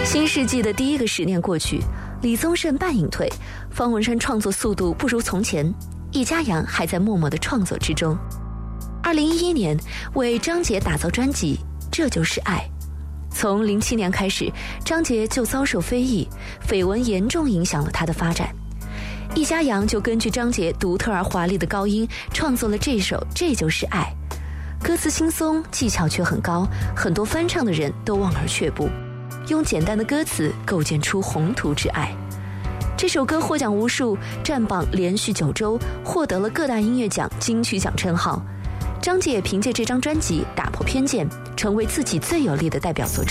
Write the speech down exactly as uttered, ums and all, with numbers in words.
新世纪的第一个十年过去，李宗盛半隐退，方文山创作速度不如从前，易家扬还在默默的创作之中。二零一一年，为张杰打造专辑《这就是爱》。从零七年开始，张杰就遭受非议，绯闻严重影响了他的发展。易家扬就根据张杰独特而华丽的高音，创作了这首《这就是爱》。歌词轻松，技巧却很高，很多翻唱的人都望而却步。用简单的歌词构建出宏图之爱。这首歌获奖无数，占榜连续九周，获得了各大音乐奖、金曲奖称号。张杰也凭借这张专辑打破偏见，成为自己最有力的代表作。